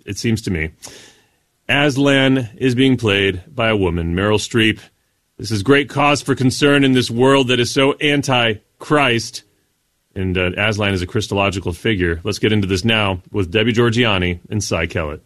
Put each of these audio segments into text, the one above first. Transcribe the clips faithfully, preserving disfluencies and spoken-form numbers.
it seems to me. Aslan is being played by a woman, Meryl Streep. This is great cause for concern in this world that is so anti-Christ. And uh, Aslan is a Christological figure. Let's get into this now with Debbie Georgianni and Cy Kellett.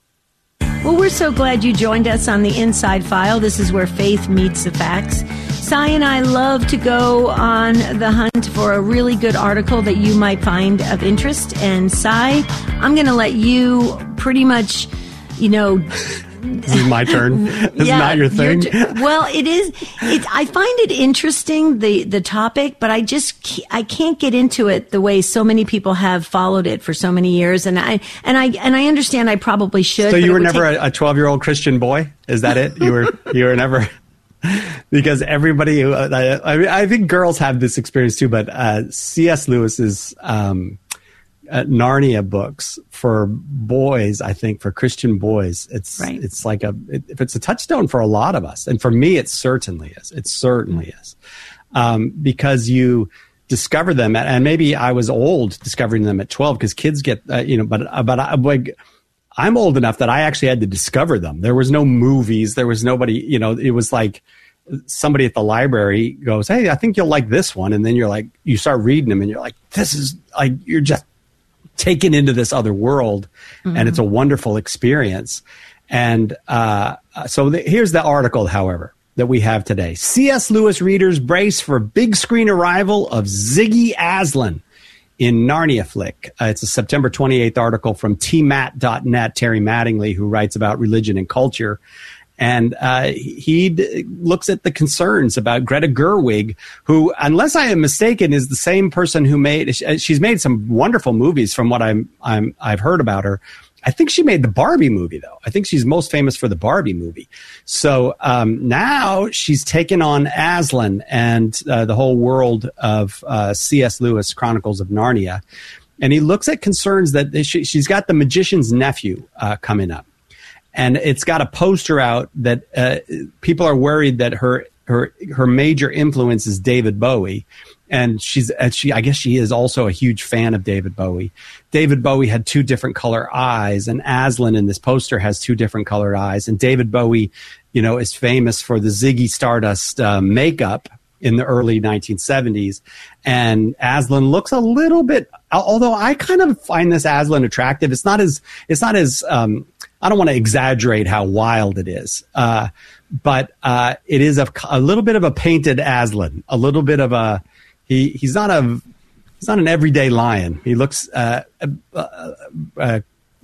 Well, we're so glad you joined us on the Inside File. This is where faith meets the facts. Cy and I love to go on the hunt for a really good article that you might find of interest. And Cy, I'm going to let you pretty much, you know... This is my turn. This yeah, is not your thing. Your, well, it is. It, I find it interesting, the, the topic, but I just I can't get into it the way so many people have followed it for so many years. And I and I and I understand I probably should. So you were never take... a twelve-year-old Christian boy? Is that it? You were you were never. Because everybody, uh, I mean, I think girls have this experience too. But uh, C S Lewis's um, uh, Narnia books for boys, I think for Christian boys, it's right. it's like a it, if it's a touchstone for a lot of us, and for me, it certainly is. It certainly is um, because you discover them, at, and maybe I was old discovering them at twelve because kids get uh, you know, but uh, but I, like. I'm old enough that I actually had to discover them. There was no movies. There was nobody, you know, it was like somebody at the library goes, hey, I think you'll like this one. And then you're like, you start reading them and you're like, this is like, you're just taken into this other world. Mm-hmm. And it's a wonderful experience. And uh, so the, here's the article, however, that we have today. C S Lewis readers brace for big screen arrival of Ziggy Aslan in Narnia Flick. Uh, it's a September twenty-eighth article from T mat dot net, Terry Mattingly, who writes about religion and culture. And uh, he d- looks at the concerns about Greta Gerwig, who, unless I am mistaken, is the same person who made, she's made some wonderful movies from what I'm, I'm, I've heard about her. I think she made the Barbie movie, though. I think she's most famous for the Barbie movie. So um, now she's taken on Aslan and uh, the whole world of uh, C S Lewis Chronicles of Narnia. And he looks at concerns that she, she's got the magician's nephew uh, coming up. And it's got a poster out that uh, people are worried that her her her major influence is David Bowie. And she's, and she, I guess she is also a huge fan of David Bowie. David Bowie had two different color eyes, and Aslan in this poster has two different colored eyes. And David Bowie, you know, is famous for the Ziggy Stardust uh, makeup in the early nineteen seventies. And Aslan looks a little bit, although I kind of find this Aslan attractive. It's not as, it's not as, um, I don't want to exaggerate how wild it is. Uh, but uh, it is a, a little bit of a painted Aslan, a little bit of a, He he's not a he's not an everyday lion. He looks uh, uh, uh,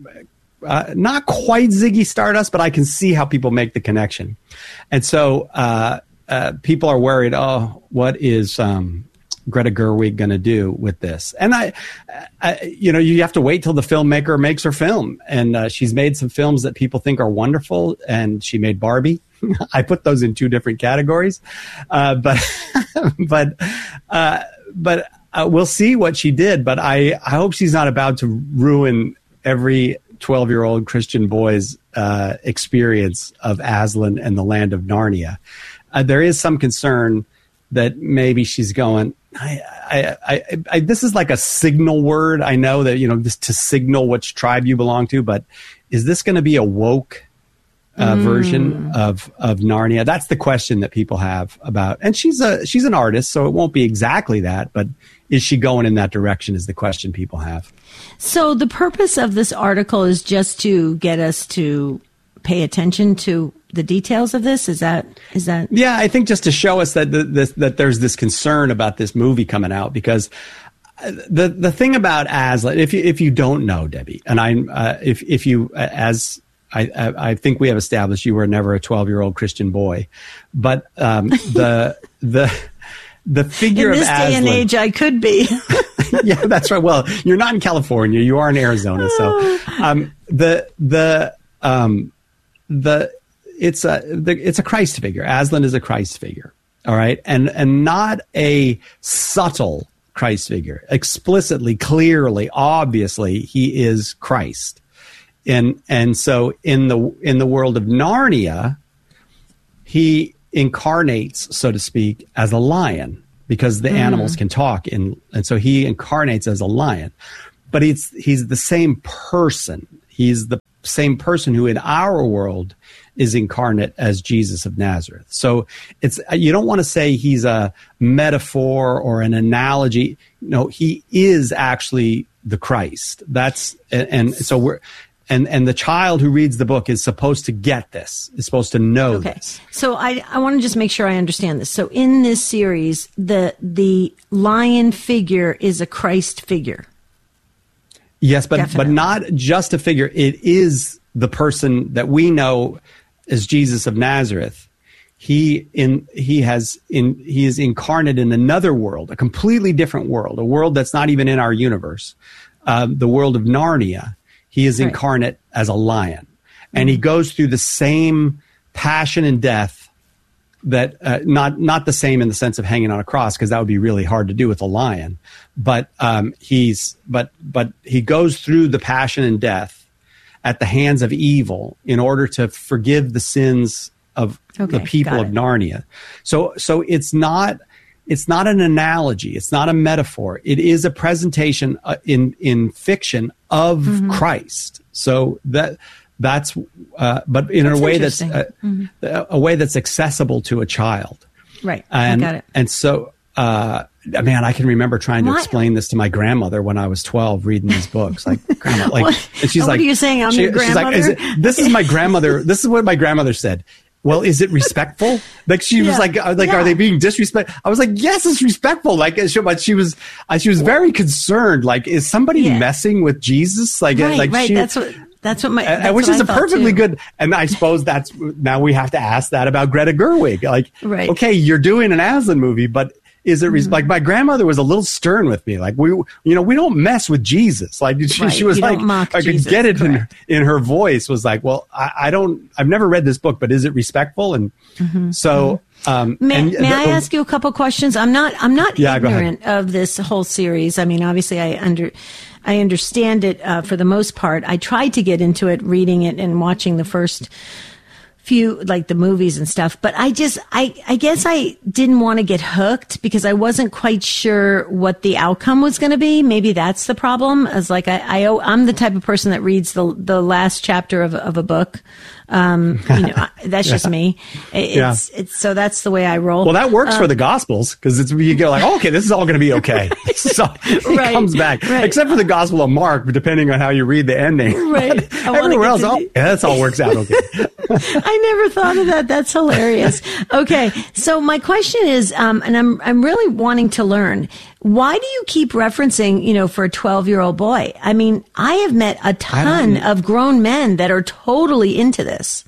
uh, not quite Ziggy Stardust, but I can see how people make the connection. And so uh, uh, people are worried. Oh, what is um, Greta Gerwig going to do with this? And I, I, you know, you have to wait till the filmmaker makes her film. And uh, she's made some films that people think are wonderful. And she made Barbie. I put those in two different categories, uh, but but uh, but uh, we'll see what she did. But I, I hope she's not about to ruin every twelve-year-old Christian boy's uh, experience of Aslan and the land of Narnia. Uh, there is some concern that maybe she's going, I, I, I, I, this is like a signal word. I know that, you know, just to signal which tribe you belong to, but is this going to be a woke Uh, mm. version of, of Narnia? That's the question that people have about. And she's a she's an artist, so it won't be exactly that. But is she going in that direction? Is the question people have. So the purpose of this article is just to get us to pay attention to the details of this. Is that is that? Yeah, I think just to show us that the, this, that there's this concern about this movie coming out, because the the thing about Aslan, if you if you don't know, Debbie, and I uh, if if you uh, as I, I think we have established you were never a twelve-year-old Christian boy, but um, the the the figure of Aslan. In this Aslan, day and age, I could be. Yeah, that's right. Well, you're not in California; you are in Arizona. So um, the the um, the it's a the, it's a Christ figure. Aslan is a Christ figure. All right, and and not a subtle Christ figure. Explicitly, clearly, obviously, he is Christ. And and so in the in the world of Narnia, he incarnates, so to speak, as a lion, because the mm. animals can talk, and and so he incarnates as a lion. But he's he's the same person. He's the same person who in our world is incarnate as Jesus of Nazareth. So it's, you don't want to say he's a metaphor or an analogy. No, he is actually the Christ. That's, and, and so we're, and, and the child who reads the book is supposed to get this, is supposed to know okay. this. So I, I want to just make sure I understand this. So in this series, the, the lion figure is a Christ figure. Yes, but, Definitely. but not just a figure. It is the person that we know as Jesus of Nazareth. He in he has in he is incarnate in another world, a completely different world, a world that's not even in our universe, um, the world of Narnia. He is right. incarnate as a lion, and he goes through the same passion and death. That uh, not not the same in the sense of hanging on a cross, because that would be really hard to do with a lion, but um, he's but but he goes through the passion and death at the hands of evil in order to forgive the sins of okay, the people of Narnia. So so it's not it's not an analogy, it's not a metaphor. It is a presentation uh, in in fiction of mm-hmm. Christ. So that. That's, uh, but in that's a way that's uh, mm-hmm. a way that's accessible to a child, right? And, I got it. And so, uh, man, I can remember trying to what? explain this to my grandmother when I was twelve, reading these books. Like, grandma, like, and she's what like, "What are you saying? I'm she, your grandmother." She's like, is it, "This is my grandmother. This is what my grandmother said." Well, is it respectful? Like she yeah. was like, like, yeah. are they being disrespectful? I was like, yes, it's respectful. Like, she, but she was, uh, she was very concerned. Like, is somebody yeah. messing with Jesus? Like, right, like right. she, That's what. That's what my, that's and, which what is I a perfectly too. good, and I suppose that's, now we have to ask that about Greta Gerwig. Like, right. okay, you're doing an Aslan movie, but is it, mm-hmm. like, my grandmother was a little stern with me. Like, we, you know, we don't mess with Jesus. Like, she, right. she was you like, I could Jesus, get it in her, correct. in her voice was like, well, I, I don't, I've never read this book, but is it respectful? And mm-hmm. so, um, may, and, may the, I ask you a couple questions? I'm not, I'm not yeah, ignorant of this whole series. I mean, obviously I under, I understand it uh, for the most part. I tried to get into it, reading it and watching the first few, like the movies and stuff. But I just, I, I guess I didn't want to get hooked because I wasn't quite sure what the outcome was going to be. Maybe that's the problem. As like I, I, I'm the type of person that reads the the last chapter of of a book. Um, you know, that's just yeah. me. It's, yeah. it's, so that's the way I roll. Well, that works um, for the Gospels because it's you go like, oh, okay, this is all going to be okay. So it right, comes back, right. except for the Gospel of Mark, depending on how you read the ending. Right. Everywhere else, oh, yeah, that's all works out okay. I never thought of that. That's hilarious. Okay, so my question is, um, and I'm I'm really wanting to learn. Why do you keep referencing, you know, for a twelve-year-old boy? I mean, I have met a ton of grown men that are totally into this.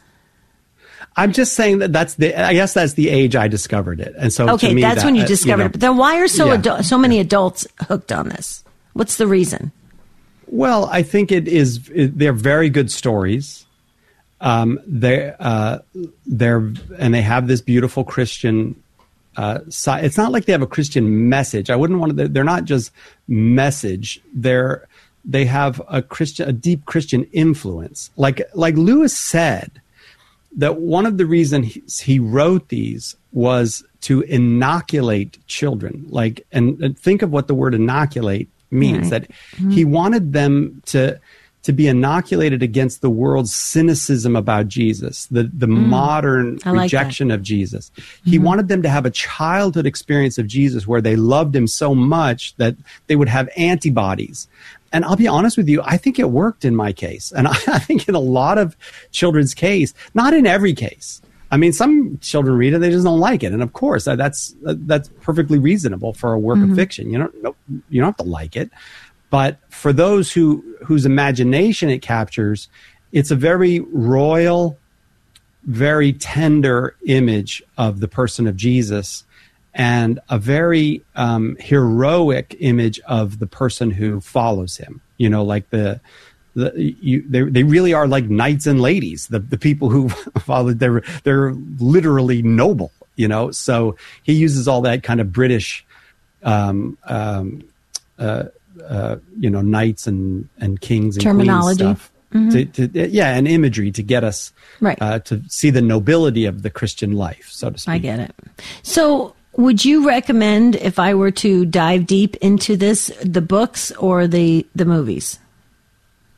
I'm just saying that that's the, I guess that's the age I discovered it. And so okay, to me, that's that, when you uh, discovered you know, it. But then why are so, yeah. adu- so many adults hooked on this? What's the reason? Well, I think it is, it, they're very good stories. Um, they uh, they're, and they have this beautiful Christian Uh, side. It's not like they have a Christian message. I wouldn't want to. They're not just message. They're they have a Christian, a deep Christian influence. Like like Lewis said, that one of the reasons he, he wrote these was to inoculate children. Like and, and think of what the word inoculate means. Right. That mm-hmm. he wanted them to. to be inoculated against the world's cynicism about Jesus, the, the mm. modern like rejection that. of Jesus. He mm-hmm. wanted them to have a childhood experience of Jesus where they loved him so much that they would have antibodies. And I'll be honest with you, I think it worked in my case. And I, I think in a lot of children's case, not in every case. I mean, some children read it, they just don't like it. And of course, that's that's perfectly reasonable for a work mm-hmm. of fiction. You don't, you don't have to like it. But for those who whose imagination it captures, it's a very royal, very tender image of the person of Jesus and a very um, heroic image of the person who follows him. You know, like the, the you, they they really are like knights and ladies. The the people who follow, they're they're literally noble. You know, so he uses all that kind of British. Um, um, uh, Uh, you know, knights and, and kings and terminology queens stuff. Mm-hmm. To, to, yeah, and imagery to get us right. uh, to see the nobility of the Christian life, so to speak. I get it. So would you recommend, if I were to dive deep into this, the books or the, the movies?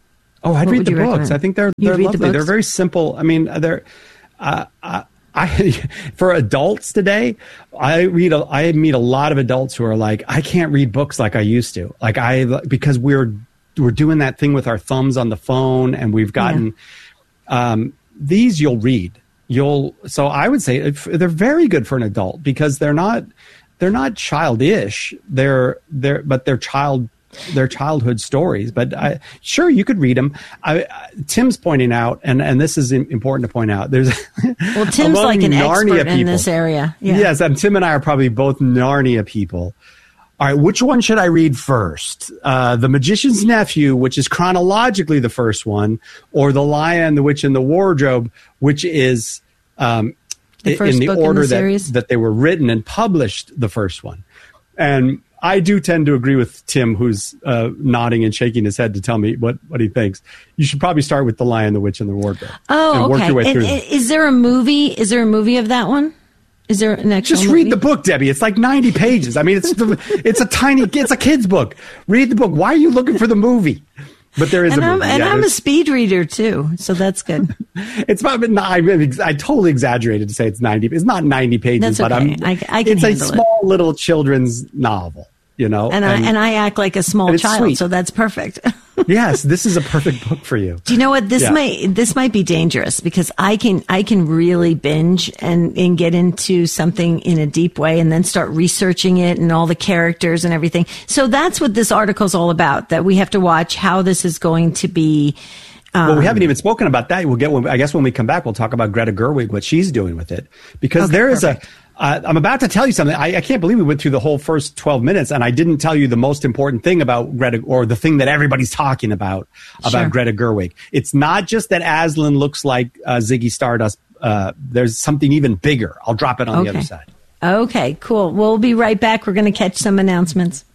Oh, I'd What read would the you books. recommend? I think they're You'd they're read the lovely. They're books? very simple. I mean, they're uh, uh, I for adults today. I read. A, I meet a lot of adults who are like, I can't read books like I used to. Like I because we're we're doing that thing with our thumbs on the phone, and we've gotten yeah. um, these. You'll read. You'll. So I would say if, they're very good for an adult because they're not they're not childish. They're they're but they're child. Their childhood stories, but I, sure you could read them. I, I, Tim's pointing out, and, and this is important to point out. There's well, Tim's like an Narnia expert in people, this area. Yeah. Yes, and Tim and I are probably both Narnia people. All right, which one should I read first? Uh, the Magician's Nephew, which is chronologically the first one, or The Lion, the Witch, and the Wardrobe, which is um, the first in the book order in the that, series? that they were written and published. The first one, and I do tend to agree with Tim, who's uh, nodding and shaking his head to tell me what, what he thinks. You should probably start with The Lion, the Witch, and the Wardrobe. Oh, and okay. Work your way And, through and is there a movie? Is there a movie of that one? Is there an actual Just movie? read the book, Debbie. It's like ninety pages. I mean, it's the, it's a tiny, it's a kid's book. Read the book. Why are you looking for the movie? But there is and a I'm, movie. and yeah, I'm a speed reader too, so that's good. It's about. I, I totally exaggerated to say it's ninety. It's not ninety pages, That's but okay. I'm. I, I can it's a handle small little children's novel. You know, and, and I and I act like a small child, sweet. so that's perfect. Yes, this is a perfect book for you. Do you know what this Yeah. might this might be dangerous because I can I can really binge and and get into something in a deep way and then start researching it and all the characters and everything. So that's what this article's all about. That we have to watch how this is going to be. Um, Well, we haven't even spoken about that. We'll get. I guess when we come back, we'll talk about Greta Gerwig, what she's doing with it, because Okay, there is perfect. a. Uh, I'm about to tell you something. I, I can't believe we went through the whole first twelve minutes, and I didn't tell you the most important thing about Greta, or the thing that everybody's talking about about Sure. Greta Gerwig. It's not just that Aslan looks like uh, Ziggy Stardust. Uh, there's something even bigger. I'll drop it on the Okay. other side. Okay, cool. We'll be right back. We're going to catch some announcements.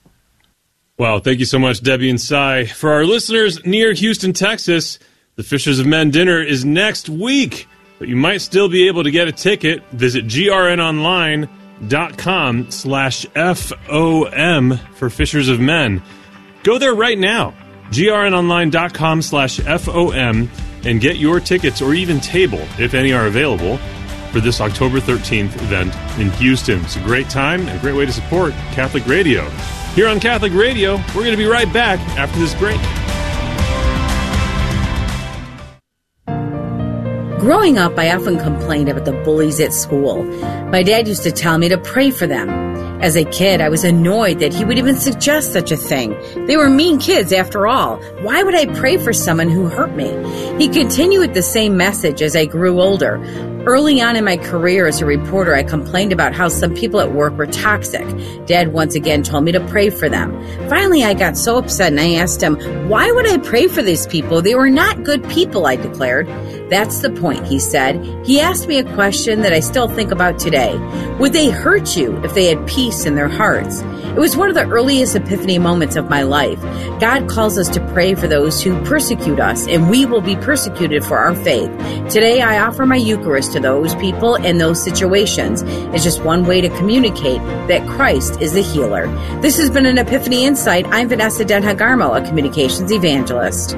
Wow, thank you so much, Debbie and Cy. For our listeners near Houston, Texas, the Fishers of Men dinner is next week, but you might still be able to get a ticket. Visit grnonline.com slash F-O-M for Fishers of Men. Go there right now, grnonline.com slash F-O-M, and get your tickets or even table, if any are available, for this October thirteenth event in Houston. It's a great time and a great way to support Catholic Radio. Here on Catholic Radio, we're going to be right back after this break. Growing up, I often complained about the bullies at school. My dad used to tell me to pray for them. As a kid, I was annoyed that he would even suggest such a thing. They were mean kids, after all. Why would I pray for someone who hurt me? He continued with the same message as I grew older. Early on in my career as a reporter, I complained about how some people at work were toxic. Dad once again told me to pray for them. Finally, I got so upset and I asked him, why would I pray for these people? They were not good people, I declared. That's the point, he said. He asked me a question that I still think about today. Would they hurt you if they had peace in their hearts? It was one of the earliest epiphany moments of my life. God calls us to pray for those who persecute us, and we will be persecuted for our faith. Today, I offer my Eucharist to those people and those situations. It's just one way to communicate that Christ is the healer. This has been an Epiphany Insight. I'm Vanessa Denhagarmo, a communications evangelist.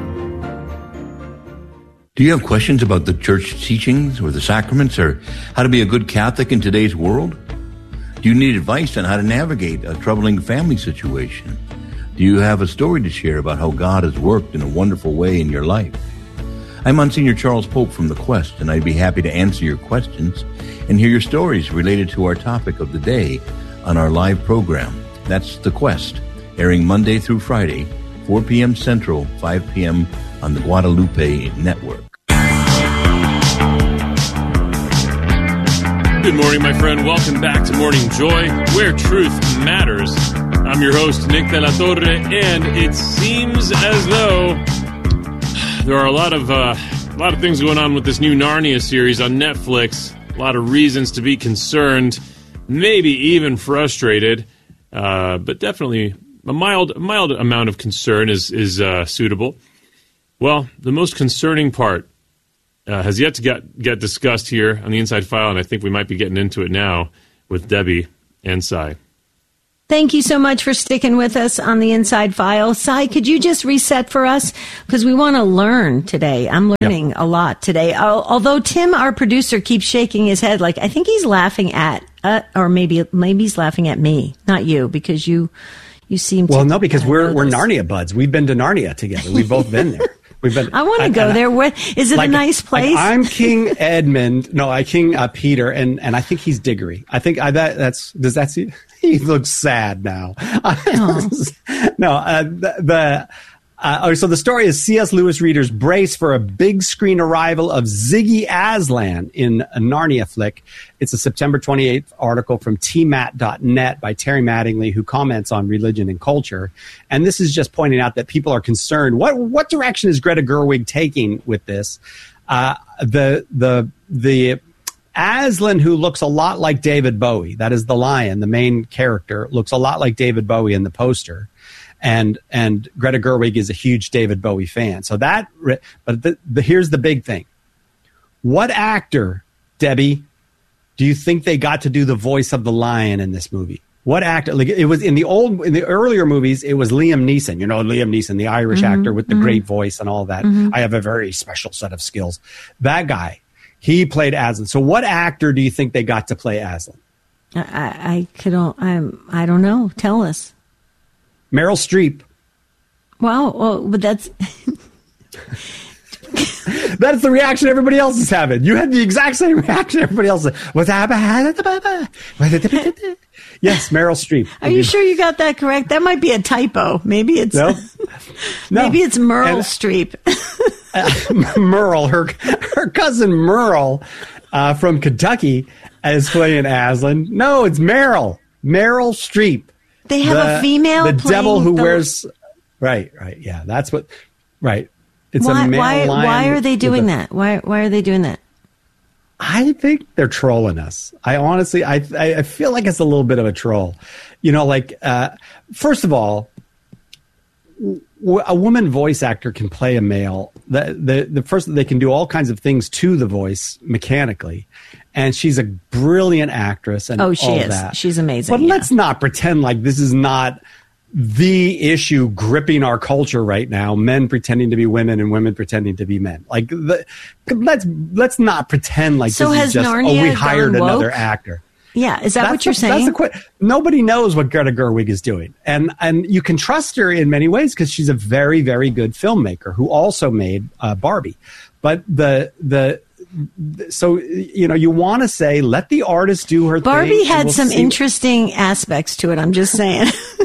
Do you have questions about the church teachings or the sacraments or how to be a good Catholic in today's world? Do you need advice on how to navigate a troubling family situation? Do you have a story to share about how God has worked in a wonderful way in your life? I'm Monsignor Charles Pope from The Quest, and I'd be happy to answer your questions and hear your stories related to our topic of the day on our live program. That's The Quest, airing Monday through Friday, four p.m. Central, five p.m. on the Guadalupe Network. Good morning, my friend. Welcome back to Morning Joy, where truth matters. I'm your host, Nick De La Torre, and it seems as though there are a lot of uh, a lot of things going on with this new Narnia series on Netflix. A lot of reasons to be concerned, maybe even frustrated, uh, but definitely a mild, a mild amount of concern is is uh, suitable. Well, the most concerning part Uh, has yet to get, get discussed here on the Inside File, and I think we might be getting into it now with Debbie and Cy. Thank you so much for sticking with us on the Inside File. Cy, could you just reset for us? Because we want to learn today. I'm learning yep. a lot today. Although Tim, our producer, keeps shaking his head like I think he's laughing at, uh, or maybe maybe he's laughing at me, not you, because you you seem to. Well, no, because we're we're Narnia buds. We've been to Narnia together. We've both been there. We've been. I want to go I, there. What is it? Like, a nice place? Like I'm King Edmund. No, I King uh, Peter, and and I think he's Diggory. I think I that that's does that see. He looks sad now. Oh. no, uh, the, the uh, oh, so the story is C S. Lewis readers brace for a big screen arrival of Ziggy Aslan in a Narnia flick. It's a September twenty-eighth article from T mat dot net by Terry Mattingly, who comments on religion and culture. And this is just pointing out that people are concerned. What what direction is Greta Gerwig taking with this? Uh, the the the Aslan, who looks a lot like David Bowie, that is the lion, the main character, looks a lot like David Bowie in the poster. And and Greta Gerwig is a huge David Bowie fan. So that, but the, the, here's the big thing. What actor, Debbie, do you think they got to do the voice of the lion in this movie? What actor? Like it was in the old, in the earlier movies, it was Liam Neeson. You know, Liam Neeson, the Irish mm-hmm, actor with the mm-hmm. great voice and all that. Mm-hmm. I have a very special set of skills. That guy. He played Aslan. So what actor do you think they got to play Aslan? I, I could, I'm, I don't know. Tell us. Meryl Streep. Wow. Well, but that's... That's the reaction everybody else is having. You had the exact same reaction everybody else is. What's happening? Yes, Meryl Streep. Are you sure you got that correct? That might be a typo. Maybe it's... No. no. Maybe it's Meryl and, Streep. uh, Merle, her her cousin Merle uh, from Kentucky is playing Aslan. No, it's Meryl. Meryl Streep. They have the, a female the playing devil who the... wears. Right, right, yeah. That's what. Right. It's why, a male why, lion. Why are they doing a, that? Why Why are they doing that? I think they're trolling us. I honestly, I I feel like it's a little bit of a troll. You know, like uh, first of all, a woman voice actor can play a male. The, the the first they can do all kinds of things to the voice mechanically, and she's a brilliant actress. And oh, she all is. That. She's amazing. But yeah. let's not pretend like this is not the issue gripping our culture right now. Men pretending to be women and women pretending to be men. Like the, let's let's not pretend like so this has is just Narnia oh we hired gone woke? Another actor. Yeah, is that that's what you're the, saying? That's the qu- Nobody knows what Greta Gerwig is doing, and and you can trust her in many ways because she's a very very good filmmaker who also made uh, Barbie. But the the so you know you want to say let the artist do her Barbie thing. Barbie had we'll some see. interesting aspects to it. I'm just saying.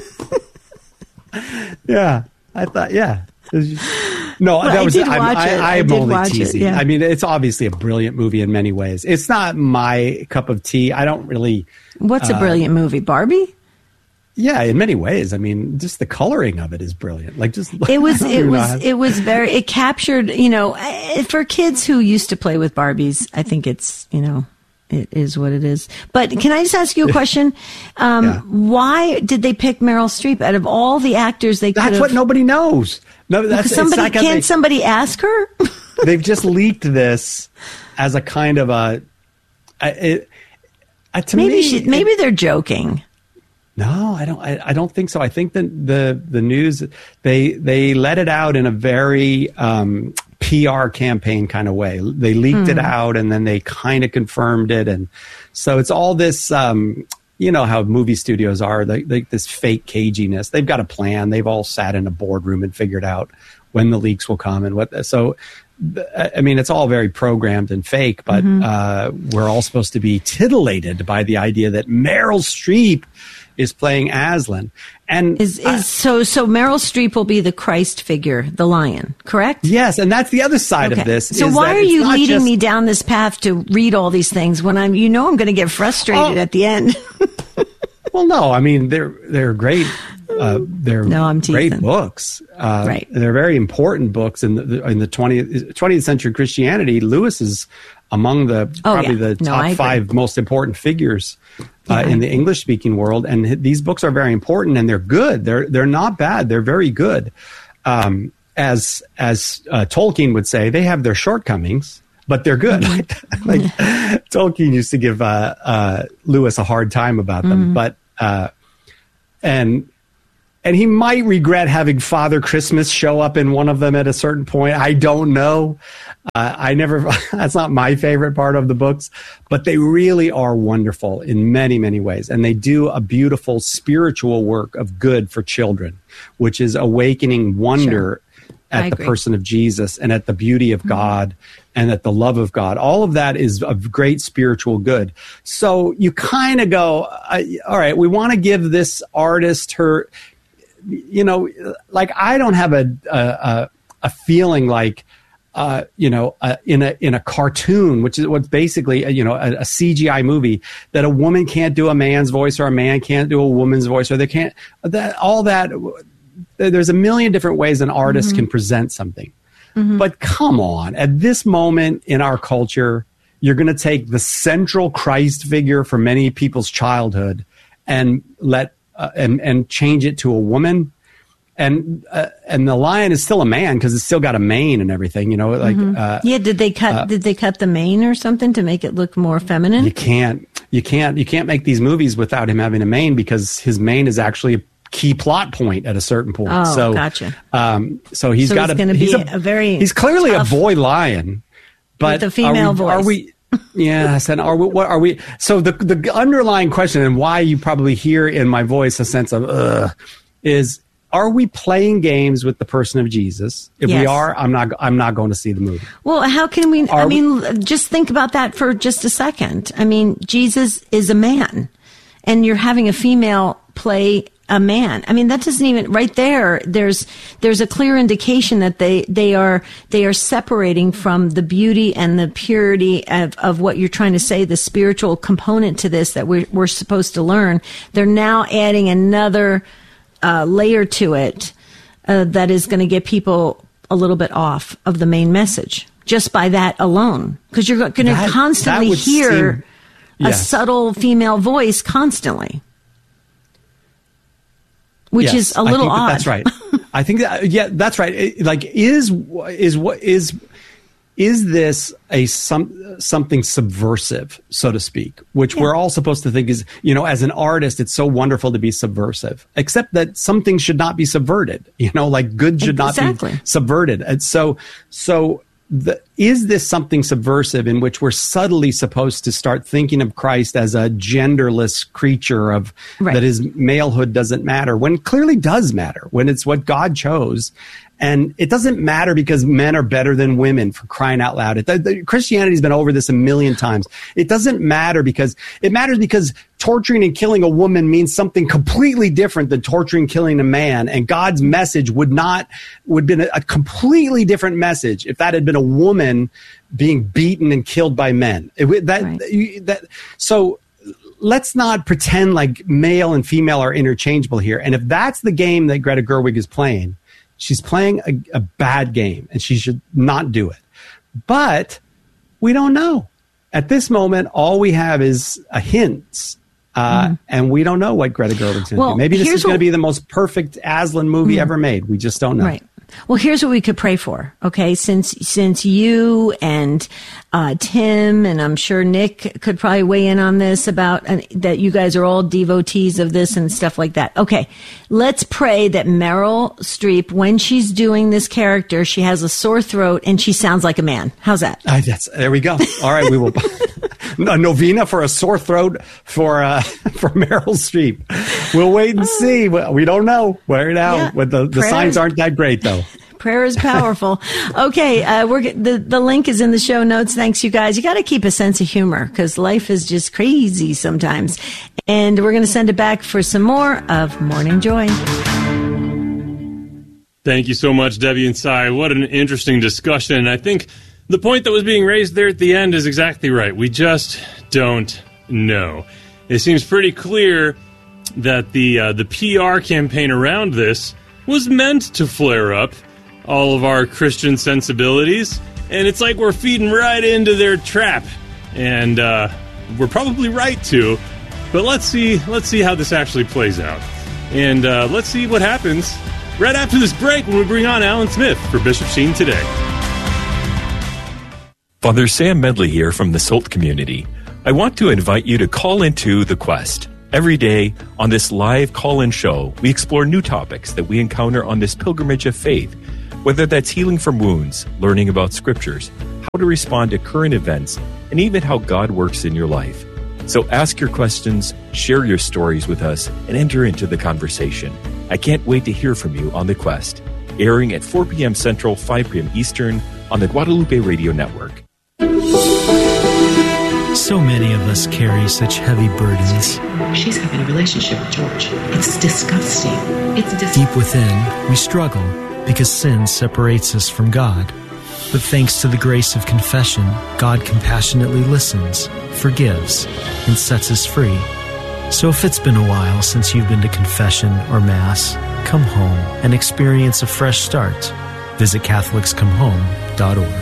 Yeah, I thought yeah. No, well, that was. I did I'm, watch I, it. I, I I'm did only watch teasing. It, yeah. I mean, it's obviously a brilliant movie in many ways. It's not my cup of tea. I don't really. What's uh, a brilliant movie, Barbie? Yeah, in many ways. I mean, just the coloring of it is brilliant. Like, just it was. It was. know. It was very. It captured. You know, for kids who used to play with Barbies, I think it's. You know. It is what it is. But can I just ask you a question? Um, yeah. Why did they pick Meryl Streep out of all the actors they could have? That's what nobody knows. No, that's somebody. Like can't they, somebody ask her? They've just leaked this as a kind of a. It, uh, to maybe me, she, maybe it, they're joking. No, I don't. I, I don't think so. I think that the the news they they let it out in a very um, P R campaign kind of way. They leaked mm. it out and then they kind of confirmed it, and so it's all this. Um, you know how movie studios are, they, they, this fake caginess. They've got a plan. They've all sat in a boardroom and figured out when the leaks will come and what. So, I mean, it's all very programmed and fake, but mm-hmm. uh, we're all supposed to be titillated by the idea that Meryl Streep is playing Aslan. And is, is I, so so Meryl Streep will be the Christ figure, the lion, correct? Yes, and that's the other side okay. of this. So is why that are you leading just, me down this path to read all these things when I'm you know I'm going to get frustrated oh, at the end? Well, no, I mean they're they're great. Uh, they're no, I'm great books. Uh, right. They're very important books in the in the twentieth, twentieth century Christianity. Lewis is among the oh, probably yeah. the no, top five most important figures uh, yeah, in the English speaking world. And these books are very important and they're good. They're they're not bad. They're very good. Um, as as uh, Tolkien would say, they have their shortcomings, but they're good. Mm-hmm. like Tolkien used to give uh, uh, Lewis a hard time about them, mm-hmm. but. Uh, and and he might regret having Father Christmas show up in one of them at a certain point. I don't know. Uh, I never. That's not my favorite part of the books, but they really are wonderful in many, many ways, and they do a beautiful spiritual work of good for children, which is awakening wonder Sure. at I the agree. person of Jesus and at the beauty of mm-hmm. God and at the love of God. All of that is of great spiritual good. So you kind of go, uh, all right, we want to give this artist her. You know, like I don't have a a, a feeling like, uh, you know, uh, in a in a cartoon, which is what's basically a, you know a, a C G I movie, that a woman can't do a man's voice or a man can't do a woman's voice, or they can't that all that. There's a million different ways an artist mm-hmm. can present something, mm-hmm. but come on, at this moment in our culture, you're going to take the central Christ figure for many people's childhood and let. Uh, and and change it to a woman, and uh, and the lion is still a man because it's still got a mane and everything, you know. Like mm-hmm. uh, yeah, did they cut? Uh, did they cut the mane or something to make it look more feminine? You can't, you can't, you can't make these movies without him having a mane because his mane is actually a key plot point at a certain point. Oh, so, gotcha. Um, so he's so got he's a, be he's a, a very he's clearly tough, a boy lion, but with a female are we, voice. Are we? Yes, and are we, what are we? So the the underlying question, and why you probably hear in my voice a sense of ugh, is: are we playing games with the person of Jesus? If yes. we are, I'm not. I'm not going to see the movie. Well, how can we? Are I mean, we, just think about that for just a second. I mean, Jesus is a man, and you're having a female play a man. I mean, that doesn't even right there. There's there's a clear indication that they they are they are separating from the beauty and the purity of, of what you're trying to say, the spiritual component to this that we're we're supposed to learn. They're now adding another uh, layer to it uh, that is going to get people a little bit off of the main message just by that alone, because you're going to constantly hear seem, yes. a subtle female voice constantly. Which yes, is a little I think odd. That that's right. I think that, yeah, that's right. It, like, is, is what is, is this a some, something subversive, so to speak, which yeah. we're all supposed to think is, you know, as an artist, it's so wonderful to be subversive, except that something should not be subverted, you know, like good should exactly. not be subverted. And so, so, The, is this something subversive in which we're subtly supposed to start thinking of Christ as a genderless creature of right. that his malehood doesn't matter, when it clearly does matter, when it's what God chose. And it doesn't matter because men are better than women, for crying out loud. It, the, the, Christianity's been over this a million times. It doesn't matter because it matters because torturing and killing a woman means something completely different than torturing and killing a man. And God's message would not, would have been a, a completely different message if that had been a woman being beaten and killed by men. It, that, right. that, so let's not pretend like male and female are interchangeable here. And if that's the game that Greta Gerwig is playing, she's playing a, a bad game, and she should not do it. But we don't know. At this moment, all we have is a hint, uh, mm. and we don't know what Greta Gerwig's going to well, do. Maybe this is going to be the most perfect Aslan movie mm. ever made. We just don't know. Right. Well, here's what we could pray for, okay? Since since you and uh, Tim, and I'm sure Nick could probably weigh in on this about uh, that you guys are all devotees of this and stuff like that. Okay, let's pray that Meryl Streep, when she's doing this character, she has a sore throat and she sounds like a man. How's that? Uh, that's, there we go. All right, we will. A novena for a sore throat for uh, for Meryl Streep. We'll wait and see. We don't know. Right now, yeah. But the, the signs aren't that great, though. Prayer is powerful. Okay, uh, we're the the link is in the show notes. Thanks, you guys. You got to keep a sense of humor because life is just crazy sometimes. And we're going to send it back for some more of Morning Joy. Thank you so much, Debbie and Cy. What an interesting discussion. I think the point that was being raised there at the end is exactly right. We just don't know. It seems pretty clear that the uh, the P R campaign around this was meant to flare up all of our Christian sensibilities, and it's like we're feeding right into their trap, and uh, we're probably right to. But let's see, let's see how this actually plays out, and uh, let's see what happens right after this break when we bring on Alan Smith for Bishop Sheen Today. Father Sam Medley here from the Salt community. I want to invite you to call into The Quest. Every day on this live call-in show, we explore new topics that we encounter on this pilgrimage of faith, whether that's healing from wounds, learning about scriptures, how to respond to current events, and even how God works in your life. So ask your questions, share your stories with us, and enter into the conversation. I can't wait to hear from you on The Quest, airing at four p.m. Central, five p.m. Eastern on the Guadalupe Radio Network. So many of us carry such heavy burdens. She's having a relationship with George. It's disgusting. It's dis- Deep within, we struggle because sin separates us from God. But thanks to the grace of confession, God compassionately listens, forgives, and sets us free. So if it's been a while since you've been to confession or Mass, come home and experience a fresh start. Visit Catholics Come Home dot org.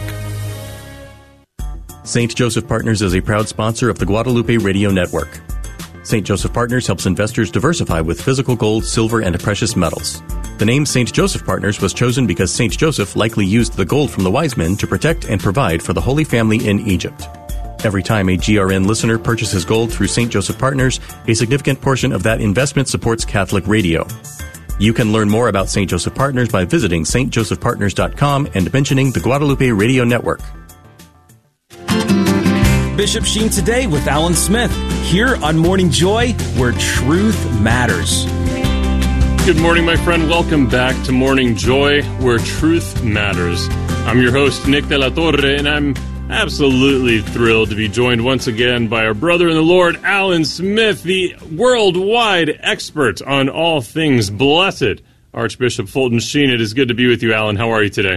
Saint Joseph Partners is a proud sponsor of the Guadalupe Radio Network. Saint Joseph Partners helps investors diversify with physical gold, silver, and precious metals. The name Saint Joseph Partners was chosen because Saint Joseph likely used the gold from the wise men to protect and provide for the Holy Family in Egypt. Every time a G R N listener purchases gold through Saint Joseph Partners, a significant portion of that investment supports Catholic radio. You can learn more about Saint Joseph Partners by visiting s t joseph partners dot com and mentioning the Guadalupe Radio Network. Bishop Sheen Today with Alan Smith, here on Morning Joy, where truth matters. Good morning, my friend. Welcome back to Morning Joy, where truth matters. I'm your host, Nick De La Torre, and I'm absolutely thrilled to be joined once again by our brother in the Lord, Alan Smith, the worldwide expert on all things blessed, Archbishop Fulton Sheen. It is good to be with you, Alan. How are you today?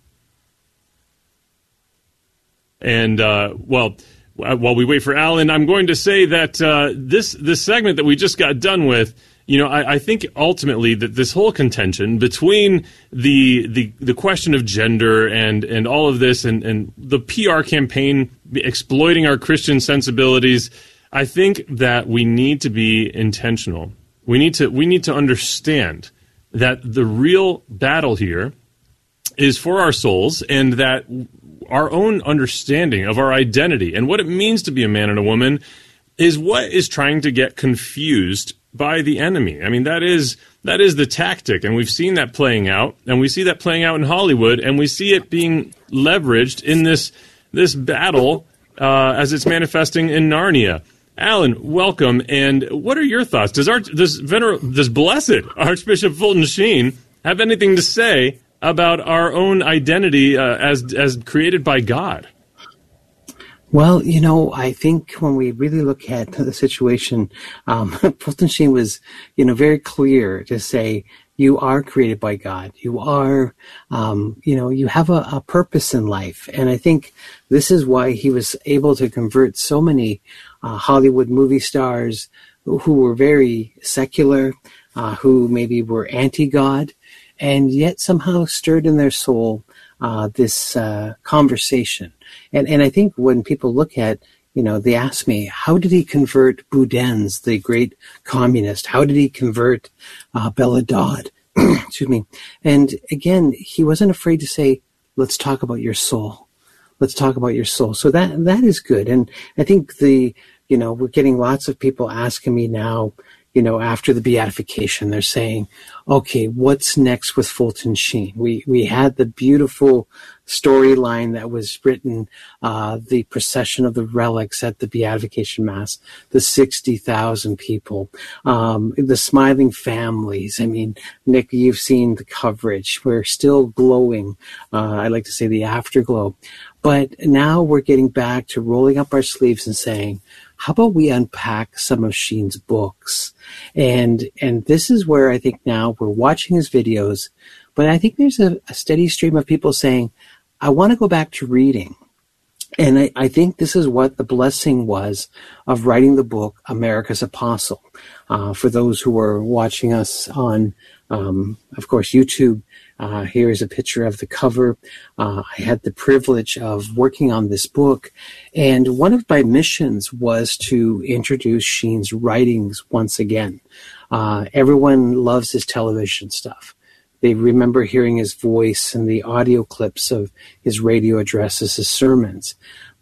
And, uh, well... While we wait for Alan, I'm going to say that uh, this this segment that we just got done with, you know, I, I think ultimately that this whole contention between the the, the question of gender and, and all of this and, and the P R campaign exploiting our Christian sensibilities, I think that we need to be intentional. We need to we need to understand that the real battle here is for our souls, and that our own understanding of our identity and what it means to be a man and a woman is what is trying to get confused by the enemy. I mean, that is that is the tactic, and we've seen that playing out, and we see that playing out in Hollywood, and we see it being leveraged in this this battle uh, as it's manifesting in Narnia. Alan, welcome, and what are your thoughts? Does our does vener does blessed Archbishop Fulton Sheen have anything to say about our own identity uh, as as created by God? Well, you know, I think when we really look at the situation, um, Fulton Sheen was, you know, very clear to say, you are created by God. You are, um, you know, you have a, a purpose in life. And I think this is why he was able to convert so many uh, Hollywood movie stars who, who were very secular, uh, who maybe were anti-God, and yet somehow stirred in their soul uh, this uh, conversation. And and I think when people look at, you know, they ask me, how did he convert Boudin's, the great communist? How did he convert uh, Bella Dodd? Excuse me. And again, he wasn't afraid to say, let's talk about your soul. Let's talk about your soul. So that that is good. And I think the, you know, we're getting lots of people asking me now, you know, after the beatification, they're saying, okay, what's next with Fulton Sheen? We we had the beautiful storyline that was written, uh, the procession of the relics at the beatification mass, the sixty thousand people, um, the smiling families. I mean, Nick, you've seen the coverage. We're still glowing. Uh, I like to say the afterglow. But now we're getting back to rolling up our sleeves and saying, how about we unpack some of Sheen's books? And and this is where I think now we're watching his videos, but I think there's a, a steady stream of people saying, I want to go back to reading. And I, I think this is what the blessing was of writing the book, America's Apostle. Uh, for those who are watching us on, um, of course, YouTube, uh, here is a picture of the cover. Uh, I had the privilege of working on this book. And one of my missions was to introduce Sheen's writings once again. Uh, everyone loves his television stuff. They remember hearing his voice and the audio clips of his radio addresses, his sermons.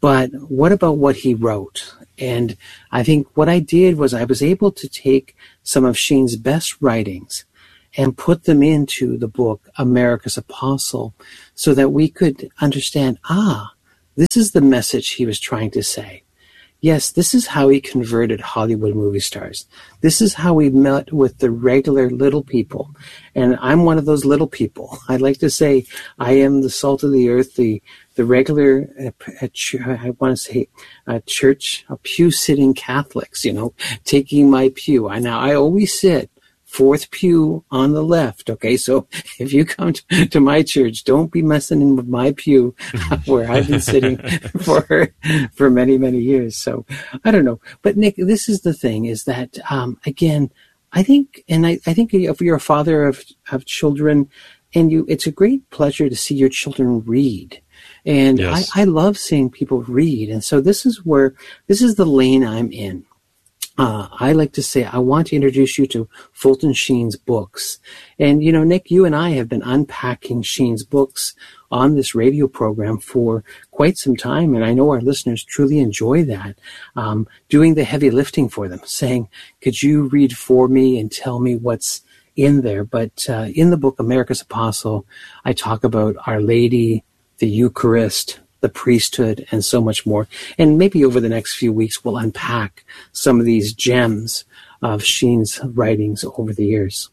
but what about what he wrote? And I think what I did was I was able to take some of Sheen's best writings and put them into the book America's Apostle so that we could understand, ah, this is the message he was trying to say. Yes, this is how he converted Hollywood movie stars. This is how he met with the regular little people. And I'm one of those little people. I like to say I am the salt of the earth, the the regular, uh, I want to say, uh, church, uh, pew-sitting Catholics, you know, taking my pew. I, now, I always sit fourth pew on the left, okay? So if you come to, to my church, don't be messing in with my pew where I've been sitting for for many, many years. So I don't know. But Nick, this is the thing, is that, um, again, I think, and I, I think if you're a father of, of children, and you, it's a great pleasure to see your children read. And yes. I, I love seeing people read. And so this is where, this is the lane I'm in. Uh, I like to say, I want to introduce you to Fulton Sheen's books. And, you know, Nick, you and I have been unpacking Sheen's books on this radio program for quite some time. And I know our listeners truly enjoy that, um, doing the heavy lifting for them, saying, could you read for me and tell me what's in there? But uh, in the book, America's Apostle, I talk about Our Lady, the Eucharist, the priesthood, and so much more. And maybe over the next few weeks, we'll unpack some of these gems of Sheen's writings over the years.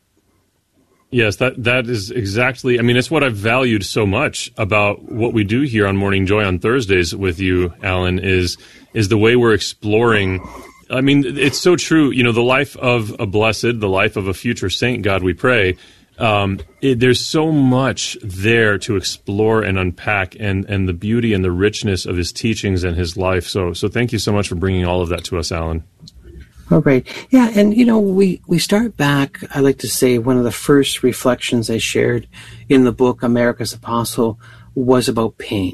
Yes, that that is exactly, I mean, it's what I've valued so much about what we do here on Morning Joy on Thursdays with you, Alan, is is the way we're exploring. I mean, it's so true. You know, the life of a blessed, the life of a future saint, God we pray, Um, it, there's so much there to explore and unpack, and, and the beauty and the richness of his teachings and his life. So, so thank you so much for bringing all of that to us, Alan. All right. Yeah. And, you know, we, we start back, I like to say one of the first reflections I shared in the book, America's Apostle, was about pain.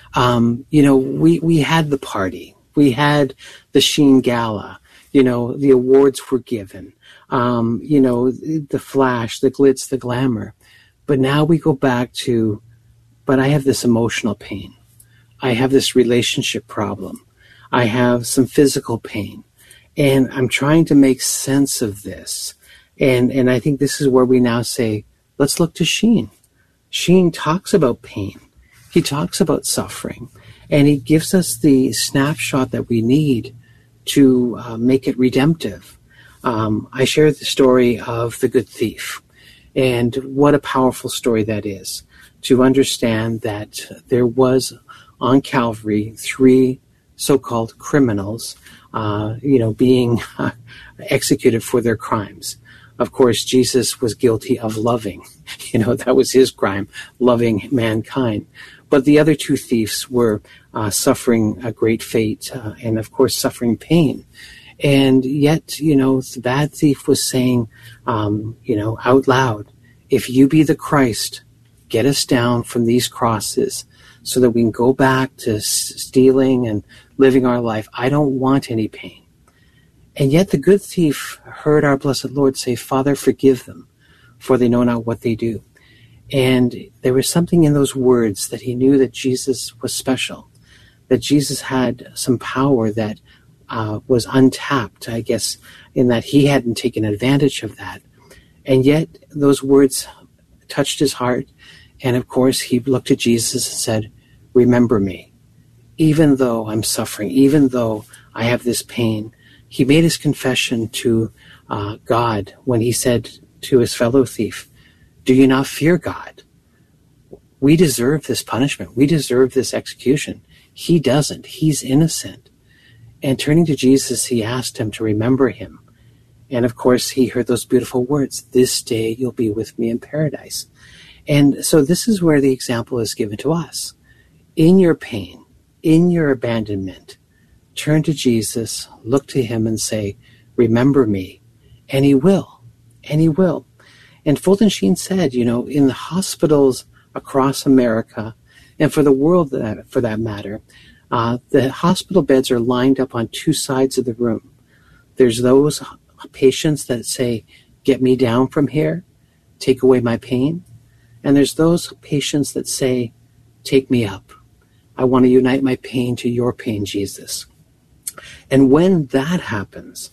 Um, you know, we, we had the party. We had the Sheen Gala. You know, the awards were given. Um, you know, the flash, the glitz, the glamour. But now we go back to, but I have this emotional pain. I have this relationship problem. I have some physical pain. And I'm trying to make sense of this. And, and I think this is where we now say, let's look to Sheen. Sheen talks about pain. He talks about suffering. And he gives us the snapshot that we need to uh, make it redemptive. Um, I shared the story of the good thief, and what a powerful story that is, to understand that there was on Calvary three so-called criminals, uh, you know, being uh, executed for their crimes. Of course, Jesus was guilty of loving. You know, that was his crime, loving mankind. But the other two thieves were uh, suffering a great fate uh, and, of course, suffering pain. And yet, you know, the bad thief was saying, um, you know, out loud, if you be the Christ, get us down from these crosses so that we can go back to s- stealing and living our life. I don't want any pain. And yet the good thief heard our blessed Lord say, Father, forgive them, for they know not what they do. And there was something in those words that he knew that Jesus was special, that Jesus had some power that Uh, was untapped, I guess, in that he hadn't taken advantage of that. And yet those words touched his heart. And of course, he looked at Jesus and said, remember me. Even though I'm suffering, even though I have this pain, he made his confession to uh, God when he said to his fellow thief, do you not fear God? We deserve this punishment. We deserve this execution. He doesn't. He's innocent. And turning to Jesus, he asked him to remember him. And of course, he heard those beautiful words, this day you'll be with me in paradise. And so this is where the example is given to us. In your pain, in your abandonment, turn to Jesus, look to him and say, remember me. And he will. And he will. And Fulton Sheen said, you know, in the hospitals across America, and for the world that, for that matter, Uh, the hospital beds are lined up on two sides of the room. There's those patients that say, get me down from here, take away my pain. And there's those patients that say, take me up. I want to unite my pain to your pain, Jesus. And when that happens,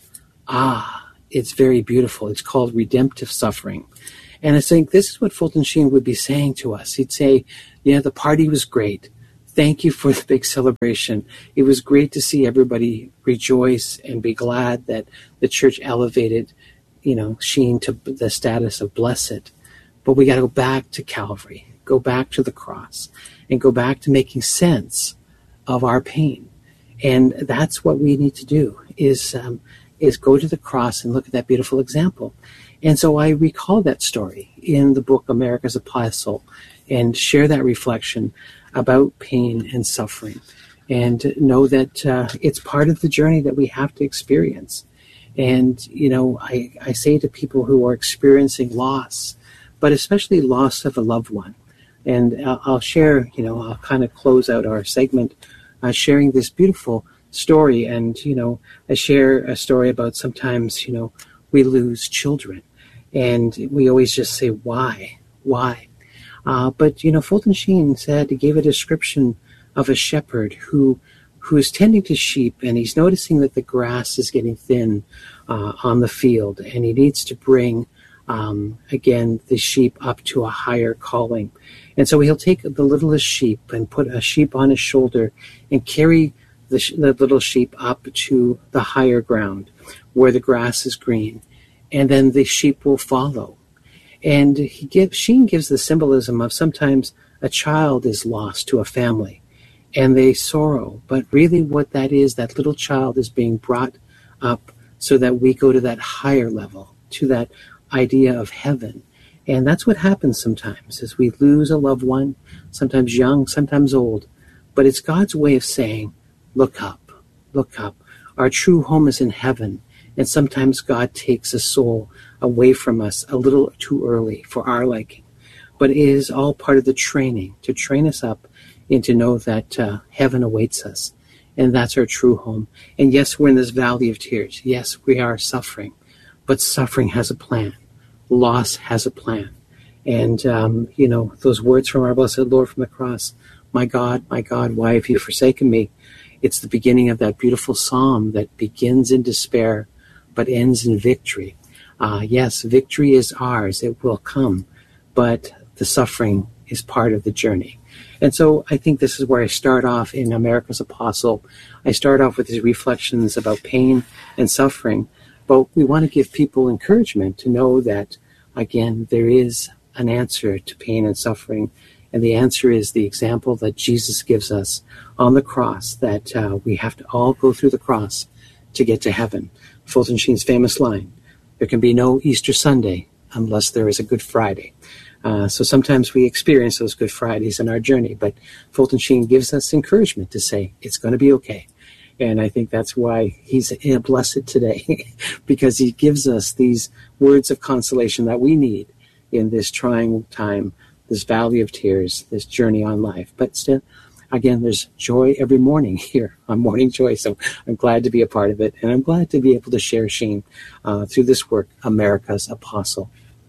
ah, it's very beautiful. It's called redemptive suffering. And I think this is what Fulton Sheen would be saying to us. He'd say, yeah, the party was great. Thank you for the big celebration. It was great to see everybody rejoice and be glad that the church elevated, you know, Sheen to the status of blessed. But we got to go back to Calvary, go back to the cross, and go back to making sense of our pain. And that's what we need to do, is um, is go to the cross and look at that beautiful example. And so I recall that story in the book America's Apostle and share that reflection about pain and suffering, and know that uh, it's part of the journey that we have to experience. And, you know, I, I say to people who are experiencing loss, but especially loss of a loved one, and I'll, I'll share, you know, I'll kind of close out our segment uh, sharing this beautiful story. And, you know, I share a story about sometimes, you know, we lose children, and we always just say, why, why? Uh, but, you know, Fulton Sheen said, he gave a description of a shepherd who who is tending to sheep, and he's noticing that the grass is getting thin uh, on the field, and he needs to bring, um, again, the sheep up to a higher calling. And so he'll take the littlest sheep and put a sheep on his shoulder and carry the, sh- the little sheep up to the higher ground where the grass is green, and then the sheep will follow. And he gives, Sheen gives the symbolism of sometimes a child is lost to a family, and they sorrow. But really what that is, that little child is being brought up so that we go to that higher level, to that idea of heaven. And that's what happens sometimes, is we lose a loved one, sometimes young, sometimes old. But it's God's way of saying, look up, look up. Our true home is in heaven. And sometimes God takes a soul away from us a little too early for our liking. But it is all part of the training, to train us up and to know that uh, heaven awaits us. And that's our true home. And yes, we're in this valley of tears. Yes, we are suffering. But suffering has a plan. Loss has a plan. And, um, you know, those words from our blessed Lord from the cross, my God, my God, why have you forsaken me? It's the beginning of that beautiful psalm that begins in despair but ends in victory. Uh, yes, victory is ours. It will come. But the suffering is part of the journey. And so I think this is where I start off in America's Apostle. I start off with these reflections about pain and suffering. But we want to give people encouragement to know that, again, there is an answer to pain and suffering. And the answer is the example that Jesus gives us on the cross, that uh, we have to all go through the cross to get to heaven. Fulton Sheen's famous line, there can be no Easter Sunday unless there is a Good Friday. Uh, so sometimes we experience those Good Fridays in our journey, but Fulton Sheen gives us encouragement to say, it's going to be okay. And I think that's why he's blessed today, because he gives us these words of consolation that we need in this trying time, this valley of tears, this journey on life. But still, again, there's joy every morning here on Morning Joy. So I'm glad to be a part of it. And I'm glad to be able to share Sheen uh, through this work, America's Apostle.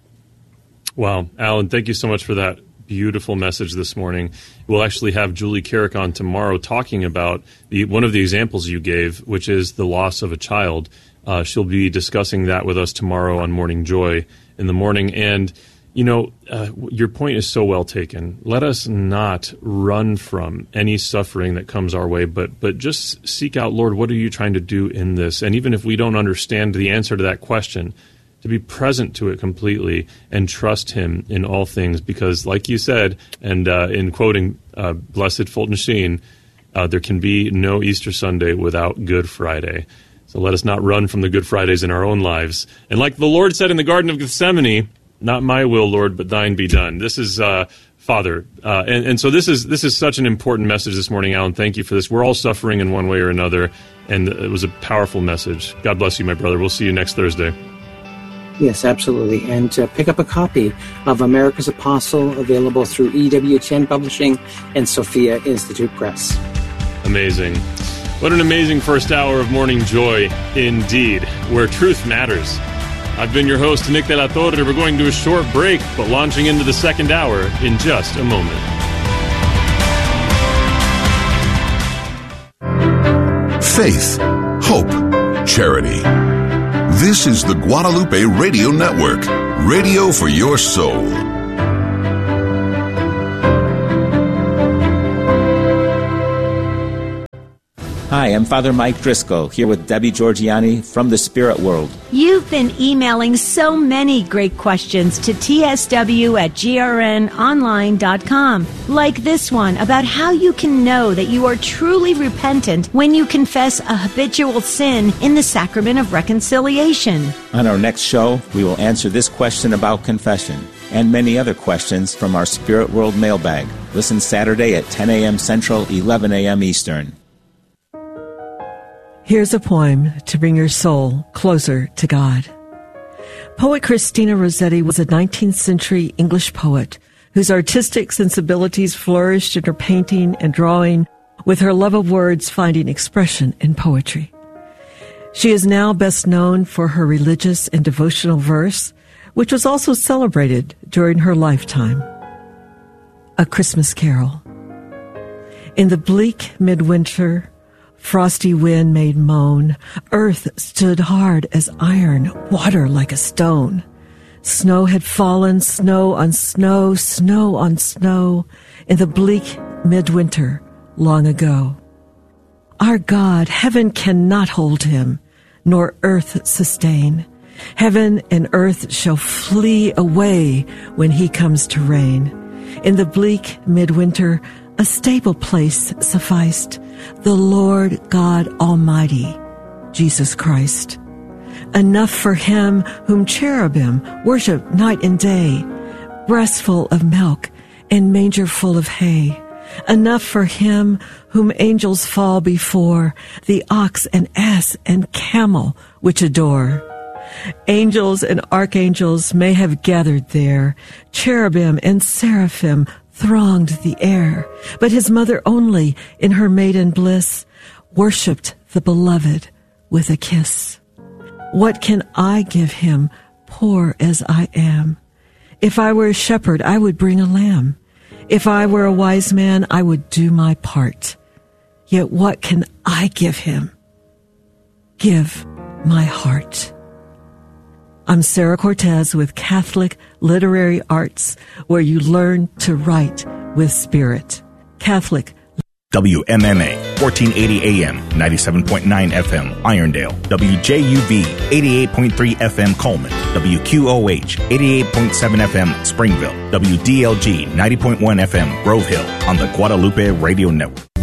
Wow. Alan, thank you so much for that beautiful message this morning. We'll actually have Julie Carrick on tomorrow talking about the, one of the examples you gave, which is the loss of a child. Uh, she'll be discussing that with us tomorrow on Morning Joy in the morning. And, you know, uh, your point is so well taken. Let us not run from any suffering that comes our way, but but just seek out, Lord, what are you trying to do in this? And even if we don't understand the answer to that question, to be present to it completely and trust him in all things, because like you said, and uh, in quoting uh, Blessed Fulton Sheen, uh, there can be no Easter Sunday without Good Friday. So let us not run from the Good Fridays in our own lives. And like the Lord said in the Garden of Gethsemane, not my will, Lord, but thine be done. This is uh, Father. Uh, and, and so this is this is such an important message this morning, Alan. Thank you for this. We're all suffering in one way or another, and it was a powerful message. God bless you, my brother. We'll see you next Thursday. Yes, absolutely. And uh, pick up a copy of America's Apostle, available through E W T N Publishing and Sophia Institute Press. Amazing. What an amazing first hour of Morning Joy indeed, where truth matters. I've been your host, Nick De La Torre. We're going to a short break, but launching into the second hour in just a moment. faith, hope, charity. This is the Guadalupe Radio Network, radio for your soul. Hi, I'm Father Mike Driscoll, here with Debbie Georgiani from the Spirit World. You've been emailing so many great questions to t s w at g r n online dot com, like this one about how you can know that you are truly repentant when you confess a habitual sin in the sacrament of reconciliation. On our next show, we will answer this question about confession and many other questions from our Spirit World mailbag. Listen Saturday at ten a.m. Central, eleven a.m. Eastern. Here's a poem to bring your soul closer to God. Poet Christina Rossetti was a nineteenth century English poet whose artistic sensibilities flourished in her painting and drawing, with her love of words finding expression in poetry. She is now best known for her religious and devotional verse, which was also celebrated during her lifetime. A Christmas Carol. In the bleak midwinter, frosty wind made moan. Earth stood hard as iron, water like a stone. Snow had fallen, snow on snow, snow on snow, in the bleak midwinter long ago. Our God, heaven cannot hold him, nor earth sustain. Heaven and earth shall flee away when he comes to reign. In the bleak midwinter, a stable place sufficed, the Lord God Almighty, Jesus Christ. Enough for him whom cherubim worship night and day, breast full of milk and manger full of hay. Enough for him whom angels fall before, the ox and ass and camel which adore. Angels and archangels may have gathered there, cherubim and seraphim thronged the air, but his mother only, in her maiden bliss, worshipped the beloved with a kiss. What can I give him, poor as I am? If I were a shepherd, I would bring a lamb. If I were a wise man, I would do my part. Yet what can I give him? Give my heart. I'm Sarah Cortez with Catholic Literary Arts, where you learn to write with spirit. Catholic. W M M A, fourteen eighty A M, ninety-seven point nine F M, Irondale. W J U V, eighty-eight point three F M, Coleman. W Q O H, eighty-eight point seven F M, Springville. W D L G, ninety point one F M, Grove Hill, on the Guadalupe Radio Network.